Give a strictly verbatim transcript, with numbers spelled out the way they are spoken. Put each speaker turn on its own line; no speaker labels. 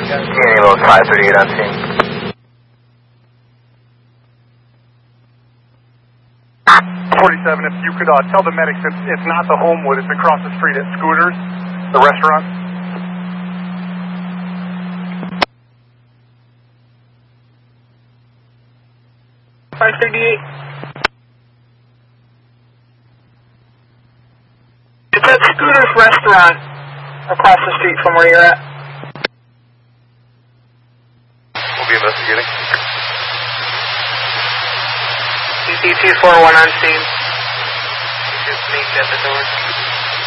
T N A five thirty-eight on scene.
forty-seven, if you could uh, tell the medics it's, it's not the Homewood, it's across the street at Scooters, the restaurant.
five thirty-eight. It's at Scooters restaurant across the street from where you're at.
We'll be investigating.
C T two four one on scene. Just meet at the door.